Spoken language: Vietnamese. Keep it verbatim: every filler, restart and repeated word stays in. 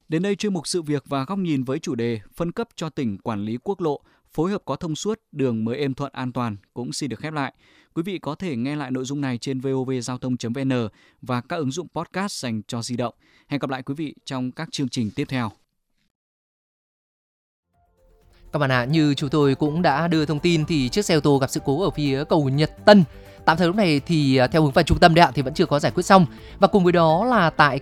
Đến đây chuyên mục Sự việc và góc nhìn với chủ đề phân cấp cho tỉnh quản lý quốc lộ, phối hợp có thông suốt, đường mới êm thuận an toàn cũng xin được khép lại. Quý vị có thể nghe lại nội dung này trên vovgiao thông.vn và các ứng dụng podcast dành cho di động. Hẹn gặp lại quý vị trong các chương trình tiếp theo. Các bạn ạ, à, như chúng tôi cũng đã đưa thông tin thì chiếc xe ô tô gặp sự cố ở phía cầu Nhật Tân. Tạm thời lúc này thì theo hướng vào trung tâm đấy ạ thì vẫn chưa có giải quyết xong. Và cùng với đó là tại